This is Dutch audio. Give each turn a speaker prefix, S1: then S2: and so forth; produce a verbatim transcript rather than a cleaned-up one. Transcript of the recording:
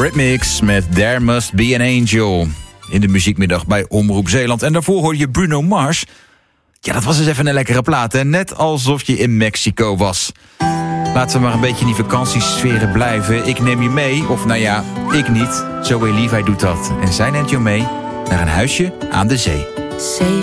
S1: Eurythmics met There Must Be an Angel. In de muziekmiddag bij Omroep Zeeland. En daarvoor hoorde je Bruno Mars. Ja, dat was eens even een lekkere plaat. Hè? Net alsof je in Mexico was. Laten we maar een beetje in die vakantiesferen blijven. Ik neem je mee, of nou ja, ik niet. Zoe Levi doet dat. En zij neemt je mee naar een huisje aan de zee.
S2: Say